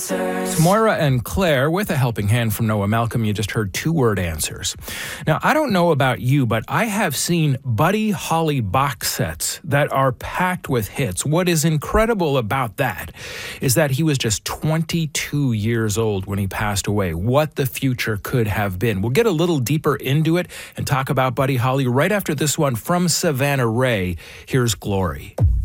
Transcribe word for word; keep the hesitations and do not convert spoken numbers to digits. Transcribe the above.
answers. It's Moira and Claire with a helping hand from Noah Malcolm. You just heard two-word answers. Now, I don't know about you, but I have seen Buddy Holly box sets that are packed with hits. What is incredible about that is that he was just twenty-two years old when he passed away. What the future could have been. We'll get a little deeper into it and talk about Buddy Holly right after this one from Savannah Ray. Here's Glory.